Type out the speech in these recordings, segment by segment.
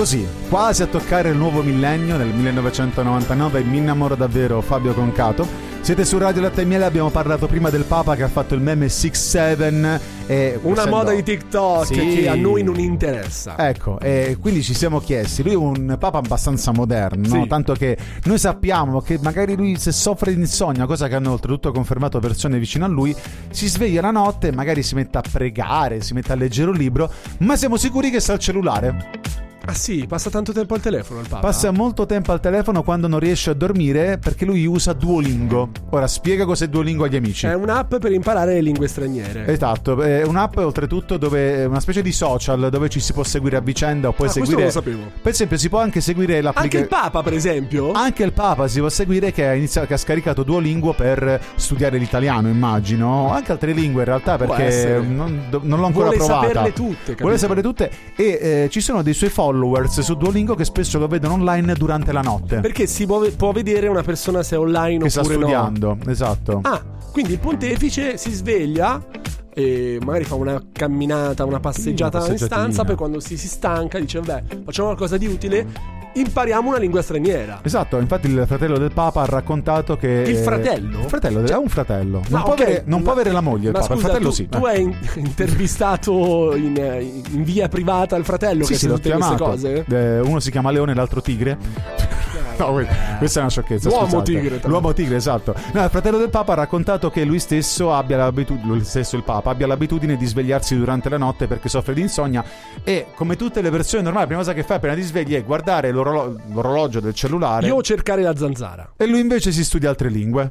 così, quasi a toccare il nuovo millennio, nel 1999 mi innamoro davvero Fabio Concato. Siete su Radio Latte e Miele, abbiamo parlato prima del Papa che ha fatto il meme 6-7 e una moda di TikTok che a noi non interessa. Ecco, e quindi ci siamo chiesti, lui è un Papa abbastanza moderno, no? Tanto che noi sappiamo che magari lui, se soffre di insonnia, cosa che hanno oltretutto confermato persone vicino a lui, si sveglia la notte e magari si mette a pregare, si mette a leggere un libro, ma siamo sicuri che sta al cellulare. Ah sì, passa tanto tempo al telefono il Papa? Passa molto tempo al telefono quando non riesce a dormire, perché lui usa Duolingo. Ora spiega cos'è Duolingo agli amici. È un'app per imparare le lingue straniere. Esatto, è un'app oltretutto dove è una specie di social dove ci si può seguire a vicenda o puoi seguire. Questo lo sapevo. Per esempio si può anche seguire l'applicazione. Anche il Papa, per esemplo? Anche il Papa si può seguire che ha scaricato Duolingo per studiare l'italiano, immagino. Anche altre lingue in realtà, perché non l'ho ancora provata. Vuole saperle tutte e ci sono dei suoi followers su Duolingo che spesso lo vedono online durante la notte. Perché si può vedere una persona se è online che oppure sta studiando, no. Esatto. Ah, quindi il pontefice si sveglia e magari fa una camminata, una passeggiata in stanza, poi quando si stanca dice vabbè, facciamo qualcosa di utile, impariamo una lingua straniera. Esatto, infatti il fratello del Papa ha raccontato che il fratello? Il fratello, cioè, è un fratello. Non, no, può avere la moglie il Papa, scusa, il fratello tu hai intervistato in via privata il fratello che sì, sa tutte queste cose? Uno si chiama Leone, l'altro Tigre. No, questa è una sciocchezza. L'uomo tigre, esatto. No, il fratello del Papa ha raccontato che lui stesso il Papa abbia l'abitudine di svegliarsi durante la notte perché soffre di insonnia e, come tutte le persone normali, la prima cosa che fa appena ti svegli è guardare l'orologio del cellulare. Io cercare la zanzara. E lui invece si studia altre lingue.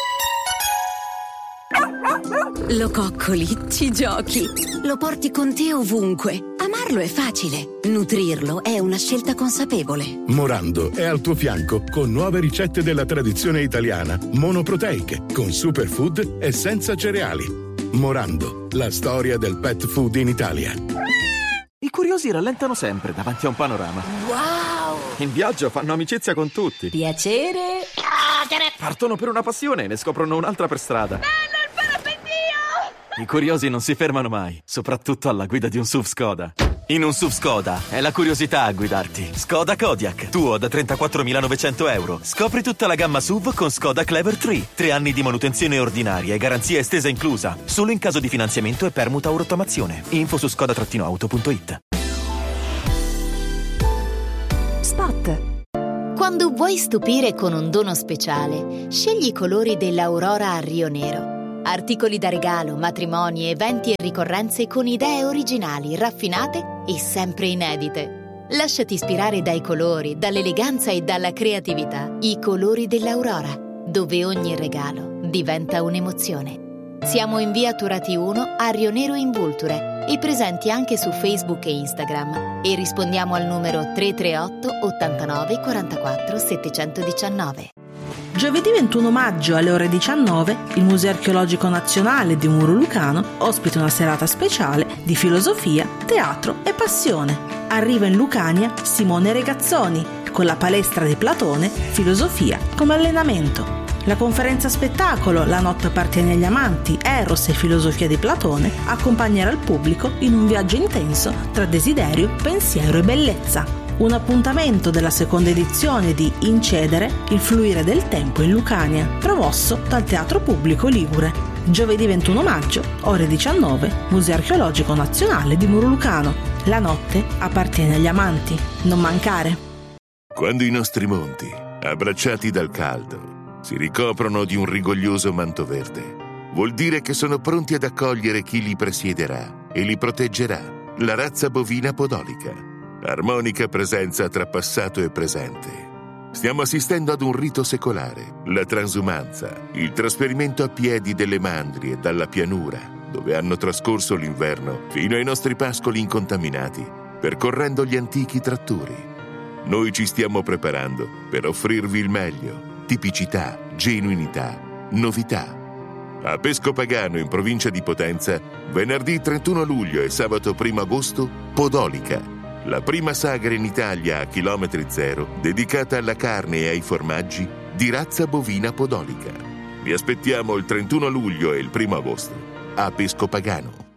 Lo coccoli, ci giochi, lo porti con te ovunque. Amarlo è facile, nutrirlo è una scelta consapevole. Morando è al tuo fianco con nuove ricette della tradizione italiana, monoproteiche, con superfood e senza cereali. Morando, la storia del pet food in Italia. I curiosi rallentano sempre davanti a un panorama. Wow! In viaggio fanno amicizia con tutti. Piacere. Partono per una passione e ne scoprono un'altra per strada. I curiosi non si fermano mai, soprattutto alla guida di un SUV Skoda. In un SUV Skoda è la curiosità a guidarti. Skoda Kodiaq, tuo da 34.900 euro. Scopri tutta la gamma SUV con Skoda Clever 3. 3 anni di manutenzione ordinaria e garanzia estesa inclusa. Solo in caso di finanziamento e permuta o rottamazione. Info su skoda-auto.it. Spot. Quando vuoi stupire con un dono speciale, scegli i colori dell'Aurora a Rio Nero. Articoli da regalo, matrimoni, eventi e ricorrenze con idee originali, raffinate e sempre inedite. Lasciati ispirare dai colori, dall'eleganza e dalla creatività. I colori dell'Aurora, dove ogni regalo diventa un'emozione. Siamo in via Turati 1 a Rio Nero in Vulture e presenti anche su Facebook e Instagram. E rispondiamo al numero 338 89 44 719. Giovedì 21 maggio alle ore 19 il Museo Archeologico Nazionale di Muro Lucano ospita una serata speciale di filosofia, teatro e passione. Arriva in Lucania Simone Regazzoni con la palestra di Platone, filosofia come allenamento. La conferenza spettacolo La notte appartiene agli amanti, Eros e filosofia di Platone accompagnerà il pubblico in un viaggio intenso tra desiderio, pensiero e bellezza. Un appuntamento della seconda edizione di Incedere, il fluire del tempo in Lucania, promosso dal Teatro Pubblico Ligure. Giovedì 21 maggio, ore 19, Museo Archeologico Nazionale di Muro Lucano. La notte appartiene agli amanti. Non mancare. Quando i nostri monti, abbracciati dal caldo, si ricoprono di un rigoglioso manto verde, vuol dire che sono pronti ad accogliere chi li presiederà e li proteggerà, la razza bovina podolica. Armonica presenza tra passato e presente. Stiamo assistendo ad un rito secolare, la transumanza, il trasferimento a piedi delle mandrie dalla pianura, dove hanno trascorso l'inverno, fino ai nostri pascoli incontaminati, percorrendo gli antichi trattori. Noi ci stiamo preparando per offrirvi il meglio, tipicità, genuinità, novità. A Pesco Pagano, in provincia di Potenza, venerdì 31 luglio e sabato 1 agosto, Podolica. La prima sagra in Italia a chilometri zero dedicata alla carne e ai formaggi di razza bovina podolica. Vi aspettiamo il 31 luglio e il 1 agosto a Pesco Pagano.